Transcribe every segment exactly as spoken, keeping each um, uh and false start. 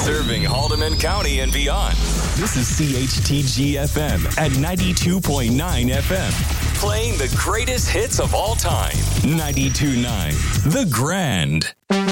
Serving Haldeman County and beyond. This is C H T G F M at ninety-two point nine F M. Playing the greatest hits of all time. ninety-two point nine The Grand.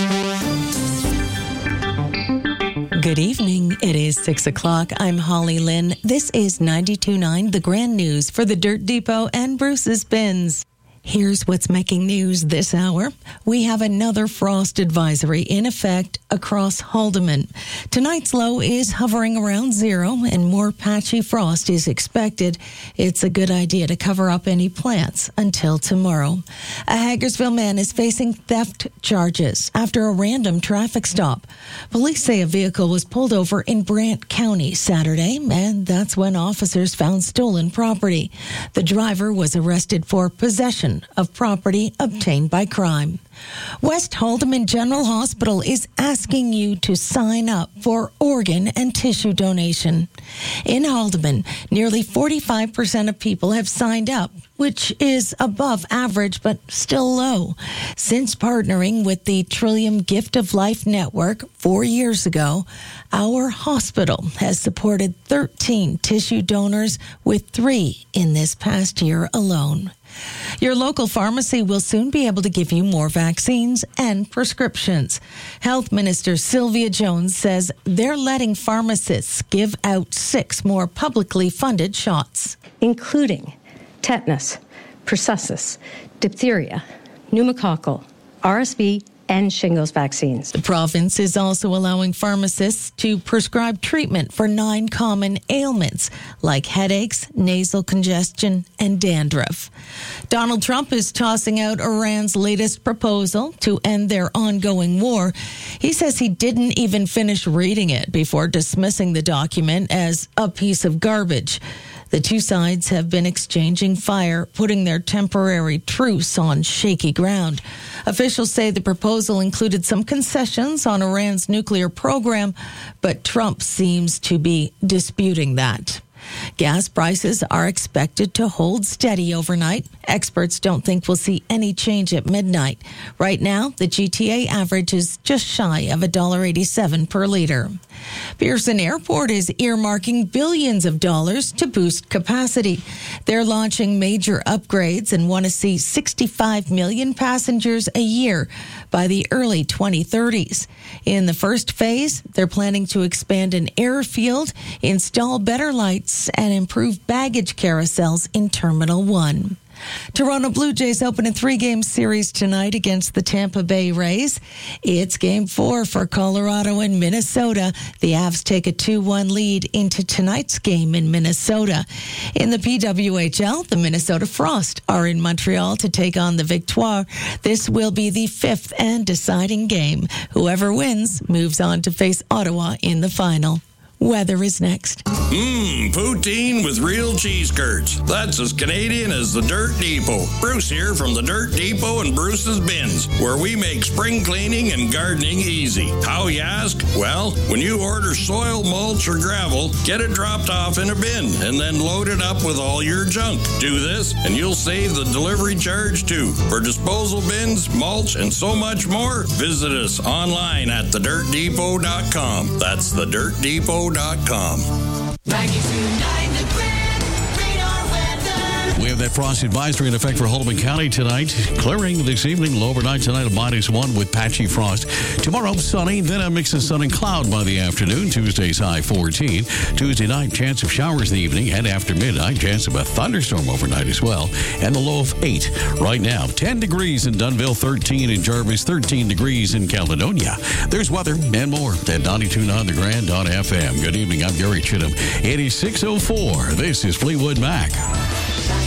Good evening. It is six o'clock. I'm Holly Lynn. This is ninety-two point nine The Grand News for the Dirt Depot and Bruce's Bins. Here's what's making news this hour. We have another frost advisory in effect across Haldeman. Tonight's low is hovering around zero and more patchy frost is expected. It's a good idea to cover up any plants until tomorrow. A Hagersville man is facing theft charges after a random traffic stop. Police say a vehicle was pulled over in Brant County Saturday, and that's when officers found stolen property. The driver was arrested for possession of property obtained by crime. West Haldeman General Hospital is asking you to sign up for organ and tissue donation. In Haldeman, nearly forty-five percent of people have signed up, which is above average but still low. Since partnering with the Trillium Gift of Life Network four years ago, our hospital has supported thirteen tissue donors, with three in this past year alone. Your local pharmacy will soon be able to give you more vaccines and prescriptions. Health Minister Sylvia Jones says they're letting pharmacists give out six more publicly funded shots, including tetanus, pertussis, diphtheria, pneumococcal, R S V, and shingles vaccines. The province is also allowing pharmacists to prescribe treatment for nine common ailments like headaches, nasal congestion, and dandruff. Donald Trump is tossing out Iran's latest proposal to end their ongoing war. He says he didn't even finish reading it before dismissing the document as a piece of garbage. The two sides have been exchanging fire, putting their temporary truce on shaky ground. Officials say the proposal included some concessions on Iran's nuclear program, but Trump seems to be disputing that. Gas prices are expected to hold steady overnight. Experts don't think we'll see any change at midnight. Right now, the G T A average is just shy of one dollar eighty-seven per liter. Pearson Airport is earmarking billions of dollars to boost capacity. They're launching major upgrades and want to see sixty-five million passengers a year by the early twenty thirties. In the first phase, they're planning to expand an airfield, install better lights, and improve baggage carousels in Terminal one. Toronto Blue Jays open a three-game series tonight against the Tampa Bay Rays. It's game four for Colorado and Minnesota. The Avs take a two one lead into tonight's game in Minnesota. In the P W H L, the Minnesota Frost are in Montreal to take on the Victoire. This will be the fifth and deciding game. Whoever wins moves on to face Ottawa in the final. Weather is next. Mmm, poutine with real cheese curds. That's as Canadian as the Dirt Depot. Bruce here from the Dirt Depot and Bruce's Bins, where we make spring cleaning and gardening easy. How, you ask? Well, when you order soil, mulch, or gravel, get it dropped off in a bin and then load it up with all your junk. Do this and you'll save the delivery charge too. For disposal bins, mulch, and so much more, visit us online at the dirt depot dot com. That's the dirt depot dot com. We have that frost advisory in effect for Haldeman County tonight. Clearing this evening, low overnight tonight, a minus one with patchy frost. Tomorrow, sunny, then a mix of sun and cloud by the afternoon. Tuesday's high fourteen. Tuesday night, chance of showers in the evening, and after midnight, chance of a thunderstorm overnight as well. And the low of eight. Right now, ten degrees in Dunnville, thirteen in Jarvis, thirteen degrees in Caledonia. There's weather and more at ninety-two point nine the grand dot f m. Good evening, I'm Gary Chittum. It is six oh four. This is Fleetwood Mac.